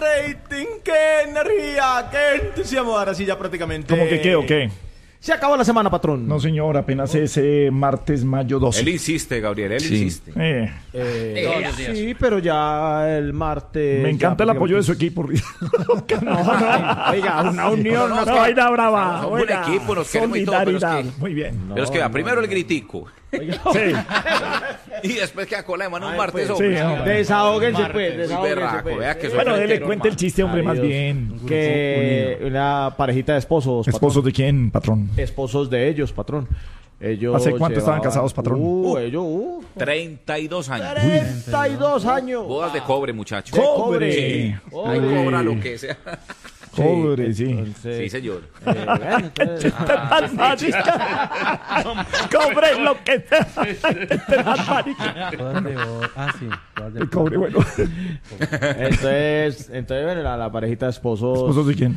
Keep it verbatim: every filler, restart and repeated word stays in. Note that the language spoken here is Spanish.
rating, qué energía, qué entusiasmo. Ahora sí, ya prácticamente. ¿Cómo que qué o qué? Se acabó la semana, patrón. No, señor, apenas ese martes, mayo doce. Él insiste, Gabriel, él Sí. insiste. Eh, Eh, Todos los días. sí, pero ya el martes. me encanta el ya, apoyo de su equipo. No, no. Oiga, una unión. No, no, No, vaina brava. somos un oiga, equipo, nos queremos y todo, pero es solidaridad. que- Muy bien. Pero es que vea, primero el gritico. Sí, Y después que a cola de mano un Ay, martes, pues, hombre. sí, hombre. Desahóguense, pues. Muy Desahóguense, berraco, pues. vea que soy bueno, frentero, él le cuenta el chiste, hombre, Ay, más Dios. bien. Que una parejita de esposos. patrón. ¿Esposos de quién, patrón? Esposos de ellos, patrón. Ellos ¿Hace cuánto estaban llevaban- casados, patrón? Uh, ellos, uh. treinta y dos años. treinta y dos años. Bodas de cobre, muchachos. De cobre. Sí. Ahí Cobre. cobra lo que sea. Cobre, sí. Entonces, Sí, señor. eh, bueno, entonces, Tan marica. Cobre lo que sea. Tan marica. Bodas de oro. Ah, sí. Bodas de El cobre, bueno. entonces, entonces, bueno, la, la parejita de esposos. ¿Esposos de quién?